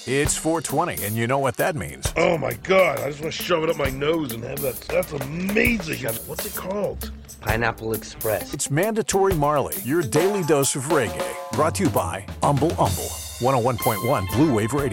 It's 420, and you know what that means. Oh my God, I just want to shove it up my nose and have that. That's amazing. What's it called? Pineapple Express. It's Mandatory Marley, your daily dose of reggae. Brought to you by Humble Umble. 101.1 Blue Wave Radio.